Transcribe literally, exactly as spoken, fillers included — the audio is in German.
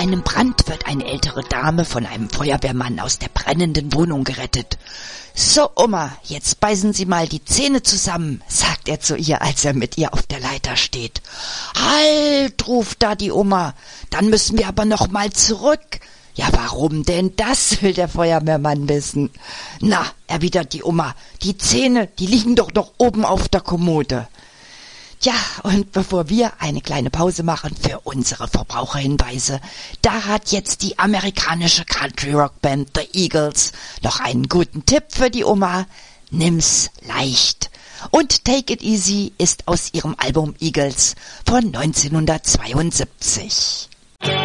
einem Brand wird eine ältere Dame von einem Feuerwehrmann aus der brennenden Wohnung gerettet. »So, Oma, jetzt beißen Sie mal die Zähne zusammen«, sagt er zu ihr, als er mit ihr auf der Leiter steht. »Halt«, ruft da die Oma, »dann müssen wir aber noch mal zurück.« »Ja, warum denn das?«, will der Feuerwehrmann wissen. »Na«, erwidert die Oma, »die Zähne, die liegen doch noch oben auf der Kommode.« Ja, und bevor wir eine kleine Pause machen für unsere Verbraucherhinweise, da hat jetzt die amerikanische Country-Rock-Band The Eagles noch einen guten Tipp für die Oma. Nimm's leicht. Und Take It Easy ist aus ihrem Album Eagles von neunzehnhundertzweiundsiebzig.